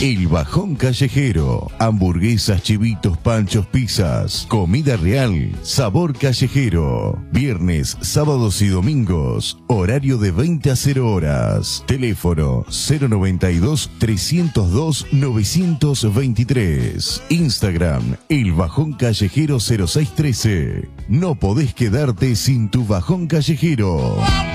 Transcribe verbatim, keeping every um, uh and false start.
El Bajón Callejero. Hamburguesas, chivitos, panchos, pizzas. Comida real. Sabor callejero. Viernes, sábados y domingos. Horario de veinte a cero horas. Teléfono cero noventa y dos, trescientos dos, novecientos veintitrés. Instagram El Bajón Callejero cero seis trece. No podés quedarte sin tu Bajón Callejero.